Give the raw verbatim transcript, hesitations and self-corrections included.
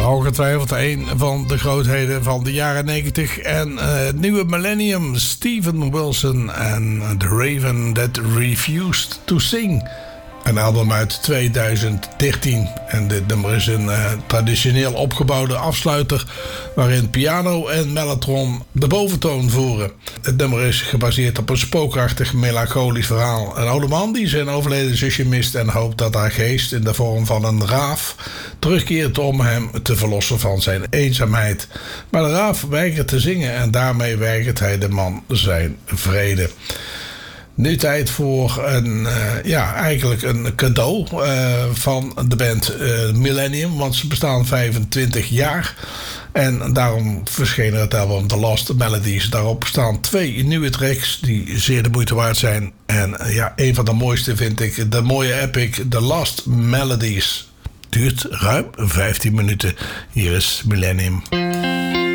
ongetwijfeld een van de grootheden van de jaren negentig. En uh, het nieuwe millennium, Steven Wilson en The Raven That Refused to Sing. Een album uit tweeduizend dertien. En dit nummer is een uh, traditioneel opgebouwde afsluiter waarin piano en mellotron de boventoon voeren. Het nummer is gebaseerd op een spookachtig melancholisch verhaal. Een oude man die zijn overleden zusje mist en hoopt dat haar geest in de vorm van een raaf terugkeert om hem te verlossen van zijn eenzaamheid. Maar de raaf weigert te zingen en daarmee weigert hij de man zijn vrede. Nu tijd voor een, uh, ja, eigenlijk een cadeau uh, van de band uh, Millennium, want ze bestaan vijfentwintig jaar. En daarom verscheen het album The Lost Melodies. Daarop staan twee nieuwe tracks die zeer de moeite waard zijn. En uh, ja, een van de mooiste vind ik de mooie epic The Lost Melodies. Duurt ruim vijftien minuten. Hier is Millennium.